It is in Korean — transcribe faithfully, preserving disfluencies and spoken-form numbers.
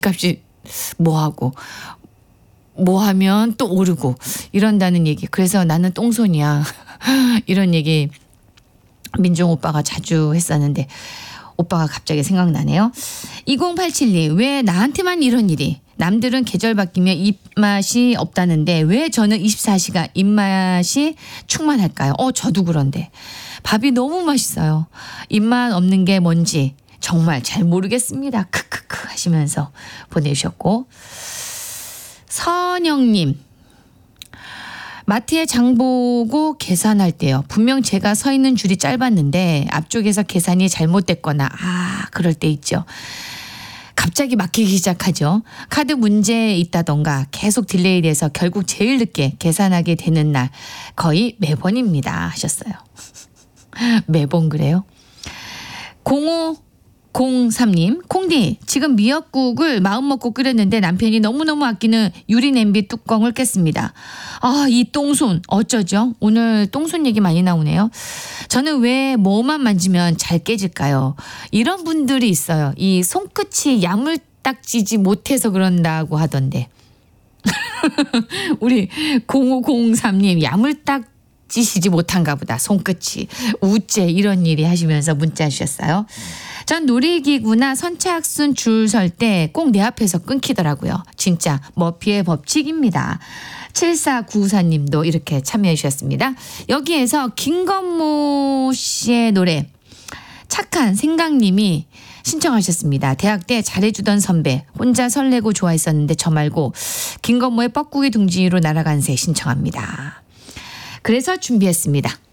값이 뭐하고 뭐 하면 또 오르고 이런다는 얘기. 그래서 나는 똥손이야. 이런 얘기 민종 오빠가 자주 했었는데 오빠가 갑자기 생각나네요. 이공팔칠님 왜 나한테만 이런 일이. 남들은 계절 바뀌면 입맛이 없다는데 왜 저는 이십사 시간 입맛이 충만할까요? 어 저도 그런데 밥이 너무 맛있어요. 입맛 없는 게 뭔지 정말 잘 모르겠습니다. 크크크 하시면서 보내주셨고 선영님 마트에 장 보고 계산할 때요. 분명 제가 서 있는 줄이 짧았는데 앞쪽에서 계산이 잘못됐거나 아 그럴 때 있죠. 갑자기 막히기 시작하죠. 카드 문제 있다던가 계속 딜레이 돼서 결국 제일 늦게 계산하게 되는 날 거의 매번입니다 하셨어요. 매번 그래요? 공오공삼님 콩디 지금 미역국을 마음먹고 끓였는데 남편이 너무너무 아끼는 유리 냄비 뚜껑을 깼습니다. 아, 이 똥손 어쩌죠? 오늘 똥손 얘기 많이 나오네요. 저는 왜 뭐만 만지면 잘 깨질까요? 이런 분들이 있어요. 이 손끝이 야물딱지지 못해서 그런다고 하던데. 우리 공오공삼님 야물딱 찌시지 못한가 보다. 손끝이 우째 이런 일이 하시면서 문자 주셨어요. 전 놀이기구나 선착순 줄 설 때 꼭 내 앞에서 끊기더라고요. 진짜 머피의 법칙입니다. 칠사구사님도 이렇게 참여해 주셨습니다. 여기에서 김건모 씨의 노래 착한 생각님이 신청하셨습니다. 대학 때 잘해주던 선배 혼자 설레고 좋아했었는데 저 말고 김건모의 뻐꾸기 둥지로 날아간 새 신청합니다. 그래서 준비했습니다.